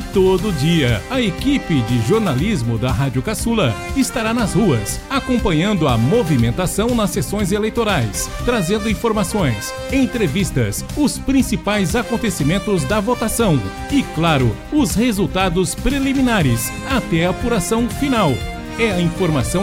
todo dia, a equipe de jornalismo da Rádio Caçula estará nas ruas, acompanhando a movimentação nas sessões eleitorais, trazendo informações, entrevistas, os principais acontecimentos da votação e, claro, os resultados preliminares até a apuração final. É a informação